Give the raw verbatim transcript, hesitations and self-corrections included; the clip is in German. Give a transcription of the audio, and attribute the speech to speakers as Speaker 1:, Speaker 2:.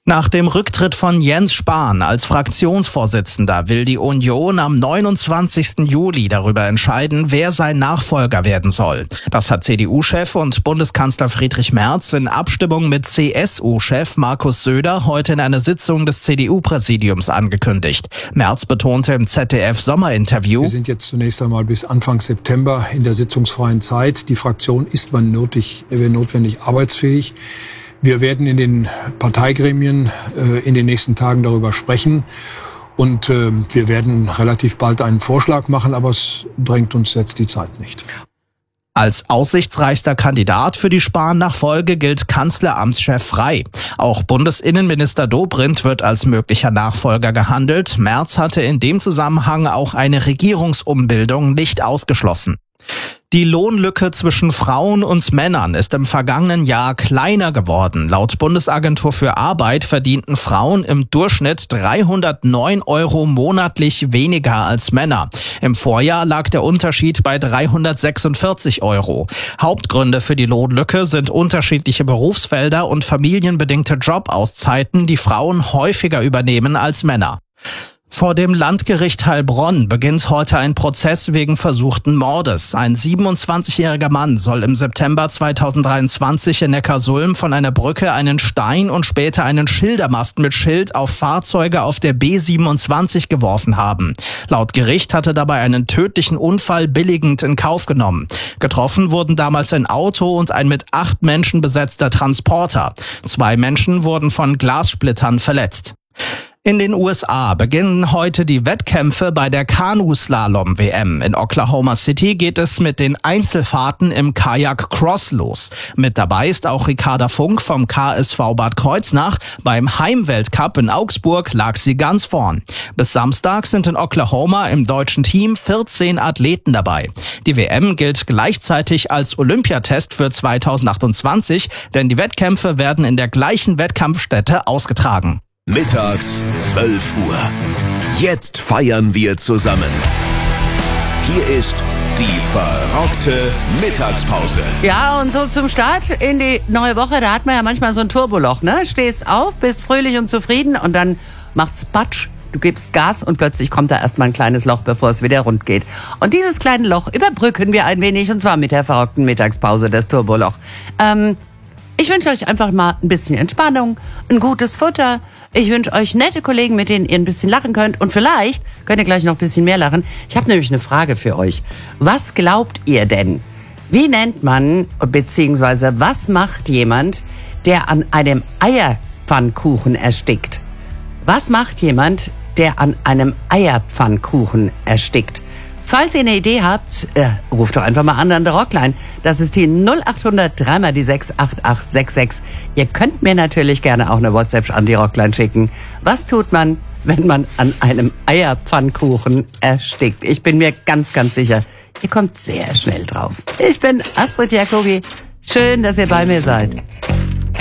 Speaker 1: Nach dem Rücktritt von Jens Spahn als Fraktionsvorsitzender will die Union am neunundzwanzigsten Juli darüber entscheiden, wer sein Nachfolger werden soll. Das hat C D U-Chef und Bundeskanzler Friedrich Merz in Abstimmung mit C S U-Chef Markus Söder heute in einer Sitzung des C D U-Präsidiums angekündigt. Merz betonte im Z D F-Sommerinterview:
Speaker 2: Wir sind jetzt zunächst einmal bis Anfang September in der sitzungsfreien Zeit. Die Fraktion ist, wann nötig, wenn notwendig, arbeitsfähig. Wir werden in den Parteigremien äh, in den nächsten Tagen darüber sprechen und äh, wir werden relativ bald einen Vorschlag machen, aber es drängt uns jetzt die Zeit nicht.
Speaker 1: Als aussichtsreichster Kandidat für die Spahn-Nachfolge gilt Kanzleramtschef Frey. Auch Bundesinnenminister Dobrindt wird als möglicher Nachfolger gehandelt. Merz hatte in dem Zusammenhang auch eine Regierungsumbildung nicht ausgeschlossen. Die Lohnlücke zwischen Frauen und Männern ist im vergangenen Jahr kleiner geworden. Laut Bundesagentur für Arbeit verdienten Frauen im Durchschnitt dreihundertneun Euro monatlich weniger als Männer. Im Vorjahr lag der Unterschied bei dreihundertsechsundvierzig Euro. Hauptgründe für die Lohnlücke sind unterschiedliche Berufsfelder und familienbedingte Jobauszeiten, die Frauen häufiger übernehmen als Männer. Vor dem Landgericht Heilbronn beginnt heute ein Prozess wegen versuchten Mordes. Ein siebenundzwanzigjähriger Mann soll im September zweitausenddreiundzwanzig in Neckarsulm von einer Brücke einen Stein und später einen Schildermast mit Schild auf Fahrzeuge auf der B siebenundzwanzig geworfen haben. Laut Gericht hatte dabei einen tödlichen Unfall billigend in Kauf genommen. Getroffen wurden damals ein Auto und ein mit acht Menschen besetzter Transporter. Zwei Menschen wurden von Glassplittern verletzt. In den U S A beginnen heute die Wettkämpfe bei der Kanuslalom-W M. In Oklahoma City geht es mit den Einzelfahrten im Kajak-Cross los. Mit dabei ist auch Ricarda Funk vom K S V Bad Kreuznach. Beim Heimweltcup in Augsburg lag sie ganz vorn. Bis Samstag sind in Oklahoma im deutschen Team vierzehn Athleten dabei. Die W M gilt gleichzeitig als Olympiatest für zweitausendachtundzwanzig, denn die Wettkämpfe werden in der gleichen Wettkampfstätte ausgetragen.
Speaker 3: Mittags zwölf Uhr. Jetzt feiern wir zusammen. Hier ist die verrockte Mittagspause.
Speaker 4: Ja, und so zum Start in die neue Woche, da hat man ja manchmal so ein Turboloch, ne? Stehst auf, bist fröhlich und zufrieden und dann macht's Patsch. Du gibst Gas und plötzlich kommt da erstmal ein kleines Loch, bevor es wieder rund geht. Und dieses kleine Loch überbrücken wir ein wenig, und zwar mit der verrockten Mittagspause, das Turboloch. Ähm, ich wünsche euch einfach mal ein bisschen Entspannung, ein gutes Futter. Ich wünsche euch nette Kollegen, mit denen ihr ein bisschen lachen könnt. Und vielleicht könnt ihr gleich noch ein bisschen mehr lachen. Ich habe nämlich eine Frage für euch. Was glaubt ihr denn? Wie nennt man, beziehungsweise was macht jemand, der an einem Eierpfannkuchen erstickt? Was macht jemand, der an einem Eierpfannkuchen erstickt? Falls ihr eine Idee habt, äh, ruft doch einfach mal an an der Rockline. Das ist die null acht hundert drei mal die sechs acht acht sechs sechs. Ihr könnt mir natürlich gerne auch eine WhatsApp an die Rockline schicken. Was tut man, wenn man an einem Eierpfannkuchen erstickt? Ich bin mir ganz, ganz sicher, ihr kommt sehr schnell drauf. Ich bin Astrid Jacobi. Schön, dass ihr bei mir seid.